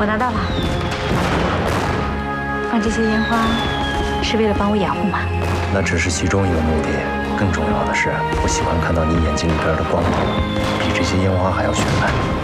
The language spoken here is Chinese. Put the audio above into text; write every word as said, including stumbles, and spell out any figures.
我拿到了。放这些烟花是为了帮我掩护吗？ 那只是其中一个目的，更重要的是，我喜欢看到你眼睛里边的光芒，比这些烟花还要绚烂。